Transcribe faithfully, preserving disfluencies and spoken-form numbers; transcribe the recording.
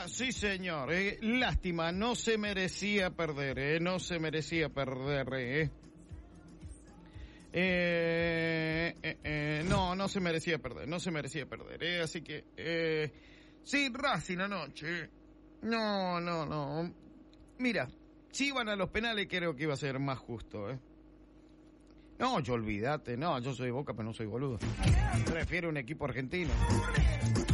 lástima, sí señor, eh, lástima, no se merecía perder, eh, no se merecía perder, eh. Eh, eh, eh, no, no se merecía perder, no se merecía perder, eh, así que, eh, sí, Racing anoche, no, no, no, mira, si iban a los penales creo que iba a ser más justo, eh. No, yo olvídate, no, yo soy Boca pero no soy boludo, prefiero un equipo argentino.